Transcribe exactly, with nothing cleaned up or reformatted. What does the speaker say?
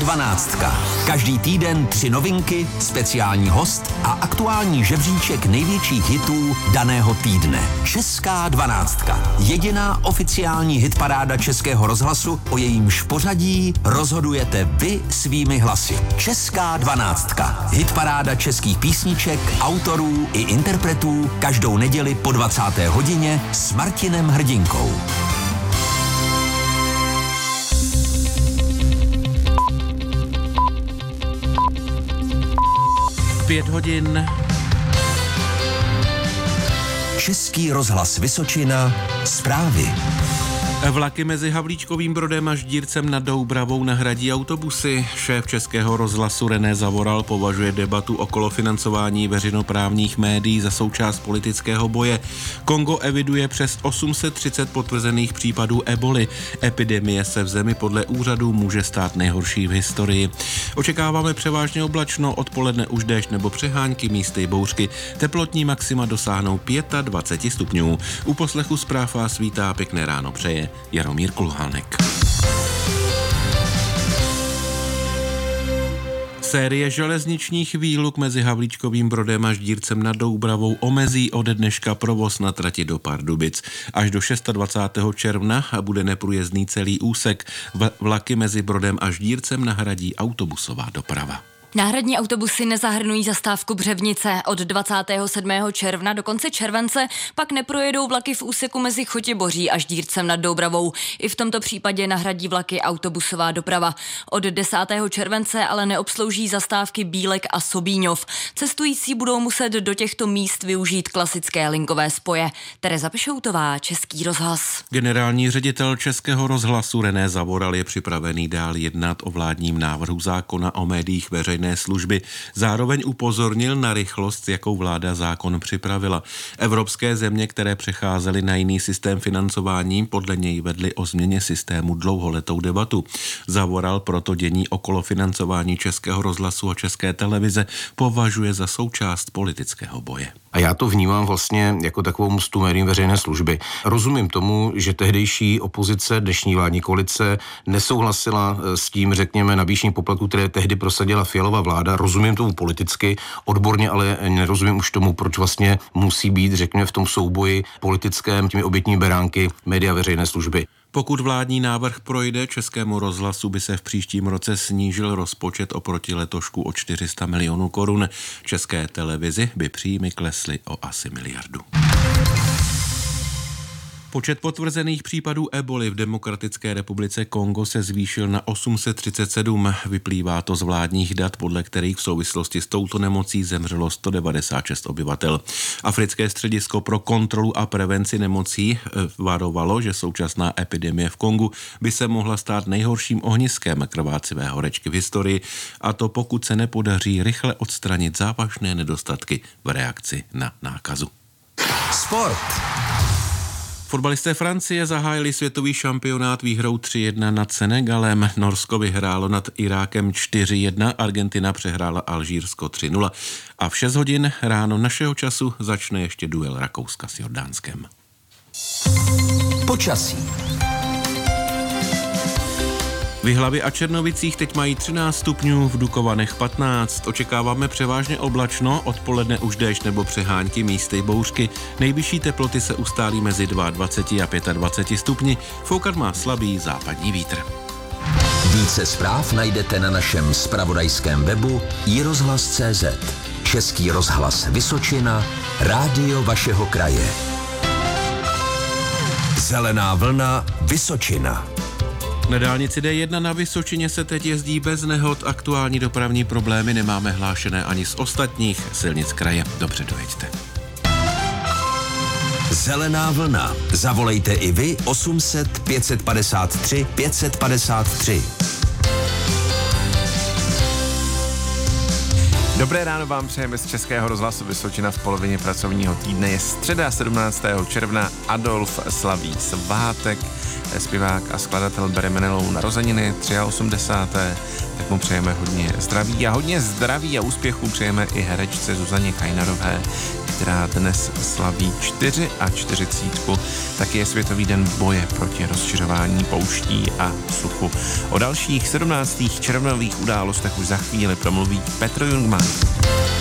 dvanáctka. Každý týden tři novinky, speciální host a aktuální žebříček největších hitů daného týdne. Česká dvanáctka. Jediná oficiální hitparáda Českého rozhlasu, o jejímž pořadí rozhodujete vy svými hlasy. Česká dvanáctka. Hitparáda českých písniček, autorů i interpretů každou neděli po dvacáté hodině s Martinem Hrdinkou. Pět hodin. Český rozhlas Vysočina. Zprávy. Vlaky mezi Havlíčkovým Brodem a Ždírcem nad Doubravou nahradí autobusy. Šéf Českého rozhlasu René Zavoral považuje debatu okolo financování veřejnoprávních médií za součást politického boje. Kongo eviduje přes osm set třicet potvrzených případů eboli. Epidemie se v zemi podle úřadů může stát nejhorší v historii. Očekáváme převážně oblačno, odpoledne už déšť nebo přehánky, místy bouřky. Teplotní maxima dosáhnou dvacet pět stupňů. U poslechu zpráv vás vítá, pěkné ráno přeje Jaromír Kulhánek. Série železničních výluk mezi Havlíčkovým Brodem a Ždírcem nad Doubravou omezí ode dneška provoz na trati do Pardubic. Až do dvacátého šestého června bude neprůjezdný celý úsek. Vlaky mezi Brodem a Ždírcem nahradí autobusová doprava. Náhradní autobusy nezahrnují zastávku Břevnice. Od dvacátého sedmého června do konce července pak neprojedou vlaky v úseku mezi Chotěboří a Ždírcem nad Doubravou. I v tomto případě nahradí vlaky autobusová doprava. Od desátého července ale neobslouží zastávky Bílek a Sobíňov. Cestující budou muset do těchto míst využít klasické linkové spoje. Tereza Pešoutová, Český rozhlas. Generální ředitel Českého rozhlasu René Zavoral je připravený dál jednat o vládním návrhu zákona o médiích veřejné služby. Zároveň upozornil na rychlost, s jakou vláda zákon připravila. Evropské země, které přecházely na jiný systém financování, podle něj vedly o změně systému dlouholetou debatu. Zavoral proto dění okolo financování Českého rozhlasu a České televize považuje za součást politického boje. A já to vnímám vlastně jako takovou mstu médiím veřejné služby. Rozumím tomu, že tehdejší opozice, dnešní vládní koalice nesouhlasila s tím, řekněme, navýšení poplatku, které tehdy prosadila Fialova vláda. Rozumím tomu politicky, odborně, ale nerozumím už tomu, proč vlastně musí být, řekněme, v tom souboji politickém těmi obětní beránky média veřejné služby. Pokud vládní návrh projde, Českému rozhlasu by se v příštím roce snížil rozpočet oproti letošku o čtyři sta milionů korun. České televizi by příjmy klesly o asi miliardu. Počet potvrzených případů eboli v Demokratické republice Kongo se zvýšil na osm set třicet sedm. Vyplývá to z vládních dat, podle kterých v souvislosti s touto nemocí zemřelo sto devadesát šest obyvatel. Africké středisko pro kontrolu a prevenci nemocí varovalo, že současná epidemie v Kongu by se mohla stát nejhorším ohniskem krvácivé horečky v historii, a to pokud se nepodaří rychle odstranit závažné nedostatky v reakci na nákazu. Sport. Fotbalisté Francie zahájili světový šampionát výhrou tři jedna nad Senegalem. Norsko vyhrálo nad Irákem čtyři jedna, Argentina přehrála Alžírsko tři nula. A v šest hodin ráno našeho času začne ještě duel Rakouska s Jordánskem. Počasí. V Jihlavě a Černovicích teď mají třináct stupňů, v Dukovanech patnáct. Očekáváme převážně oblačno, odpoledne už déšť nebo přehánky, místy bouřky. Nejvyšší teploty se ustálí mezi dvacet dva a dvacet pět stupni. Foukat má slabý západní vítr. Více zpráv najdete na našem zpravodajském webu i rozhlas tečka cé zet. Český rozhlas Vysočina, rádio vašeho kraje. Zelená vlna Vysočina. Na dálnici D jedna na Vysočině se teď jezdí bez nehod, aktuální dopravní problémy nemáme hlášené ani z ostatních silnic kraje. Dobře dojeďte. Zelená vlna. Zavolejte i vy osm set pět set padesát tři pět set padesát tři. Dobrý Dobré ráno vám přejeme z Českého rozhlasu Vysočina v polovině pracovního týdne. Je středa sedmnáctého června, Adolf slaví svátek, zpěvák a skladatel bere Menelou narozeniny osmdesát tři Tak mu přejeme hodně zdraví a hodně zdraví a úspěchů přejeme i herečce Zuzaně Kajnarové, která dnes slaví čtyřicátku Taky je Světový den boje proti rozšiřování pouští a suchu. O dalších sedmnáctých červnových událostech už za chvíli promluví Petr Jungmann.